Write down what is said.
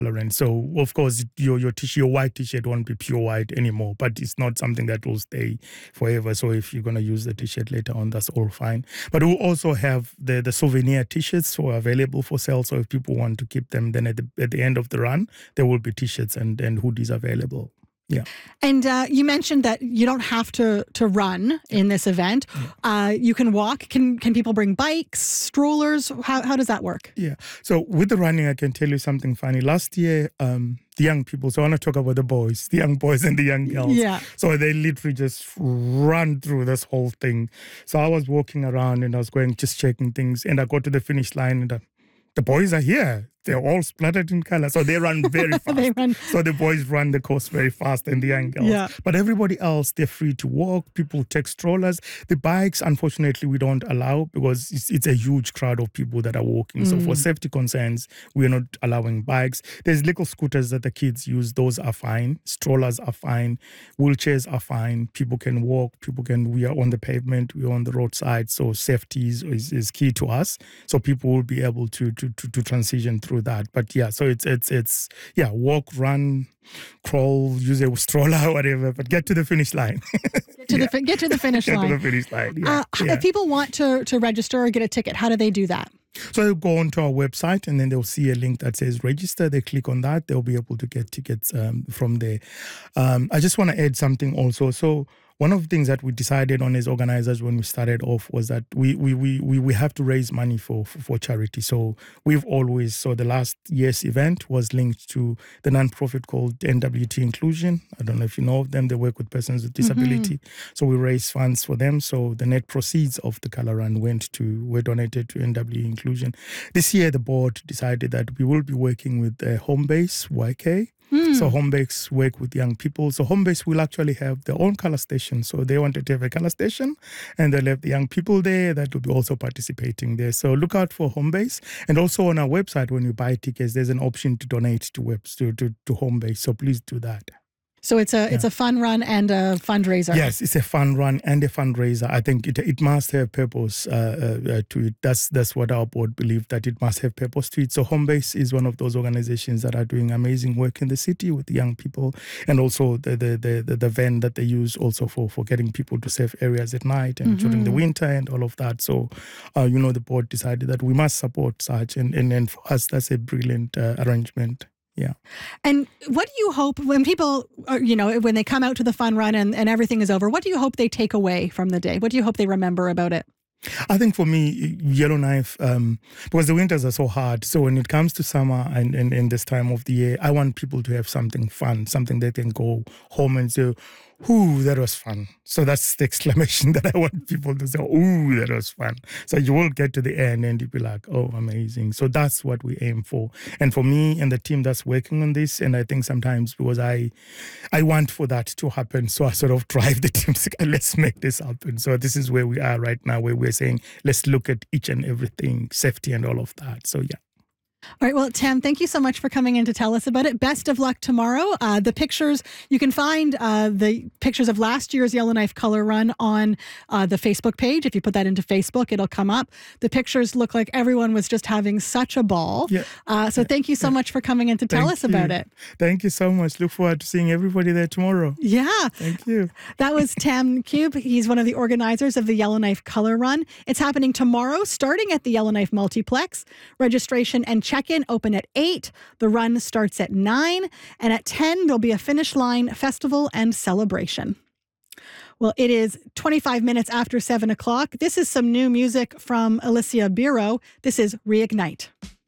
And so, of course, your white t-shirt won't be pure white anymore, but it's not something that will stay forever. So if you're going to use the t-shirt later on, that's all fine. But we'll also have the souvenir t-shirts so available for sale. So if people want to keep them, then at the end of the run, there will be t-shirts and hoodies available. Yeah. And you mentioned that you don't have to run in this event. You can walk. Can people bring bikes, strollers? How does that work? Yeah. So with the running, I can tell you something funny. Last year, the young people, so I want to talk about the young boys and the young girls. Yeah. So they literally just run through this whole thing. So I was walking around and I was just checking things, and I got to the finish line and the boys are here. They're all splattered in color. So they run very fast. So the boys run the course very fast and the young girls. Yeah. But everybody else, they're free to walk. People take strollers. The bikes, unfortunately, we don't allow because it's a huge crowd of people that are walking. So for safety concerns, we're not allowing bikes. There's little scooters that the kids use. Those are fine. Strollers are fine. Wheelchairs are fine. People can walk. We are on the pavement. We are on the roadside. So safety is key to us. So people will be able to transition through that. But yeah, so it's walk, run, crawl, use a stroller, whatever, but get to the finish line. Get to the finish line. Get to the finish line. Yeah. If people want to register or get a ticket, how do they do that? So they'll go onto our website and then they'll see a link that says register. They click on that. They'll be able to get tickets from there. I just want to add something also. So one of the things that we decided on as organizers when we started off was that we have to raise money for charity. So the last year's event was linked to the nonprofit called NWT Inclusion. I don't know if you know of them. They work with persons with disability. So we raised funds for them. So the net proceeds of the Color Run were donated to NWT Inclusion. This year, the board decided that we will be working with Homebase YK. So Homebase work with young people. So Homebase will actually have their own color station. So they wanted to have a color station and they'll have the young people there that will be also participating there. So look out for Homebase. And also on our website, when you buy tickets, there's an option to donate to Homebase. So please do that. So it's a fun run and a fundraiser. Yes, it's a fun run and a fundraiser. I think it must have purpose to it. That's what our board believed, that it must have purpose to it. So Homebase is one of those organizations that are doing amazing work in the city with young people, and also the van that they use also for getting people to safe areas at night and during the winter and all of that. So the board decided that we must support such, and for us that's a brilliant arrangement. Yeah. And what do you hope when people are, when they come out to the fun run and everything is over, what do you hope they take away from the day? What do you hope they remember about it? I think for me, Yellowknife, because the winters are so hard. So when it comes to summer and this time of the year, I want people to have something fun, something they can go home and say, ooh, that was fun. So that's the exclamation that I want people to say, ooh, that was fun. So you will get to the end and you'll be like, oh, amazing. So that's what we aim for. And for me and the team that's working on this, and I think sometimes because I want for that to happen, so I sort of drive the team to say, let's make this happen. So this is where we are right now, where we're saying, let's look at each and everything, safety and all of that. So yeah. All right. Well, Tam, thank you so much for coming in to tell us about it. Best of luck tomorrow. The pictures, you can find the pictures of last year's Yellowknife Color Run on the Facebook page. If you put that into Facebook, it'll come up. The pictures look like everyone was just having such a ball. Yeah. So thank you so much for coming in to tell us about it. Thank you so much. Look forward to seeing everybody there tomorrow. Yeah. Thank you. That was Tam Cube. He's one of the organizers of the Yellowknife Color Run. It's happening tomorrow, starting at the Yellowknife Multiplex. Registration and check-in open at 8. The run starts at 9. And at 10, there'll be a finish line festival and celebration. Well, it is 25 minutes after 7 o'clock. This is some new music from Alicia Biro. This is Reignite.